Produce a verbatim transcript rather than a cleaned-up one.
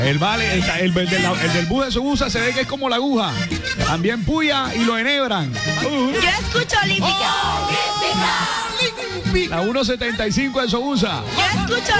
El vale, el, el, el, del, el del bus de Sobusa se ve que es como la aguja. También puya y lo enhebran. Uh. Yo escucho olímpica. Oh, olímpica. La uno setenta y cinco de Sobusa. Yo escucho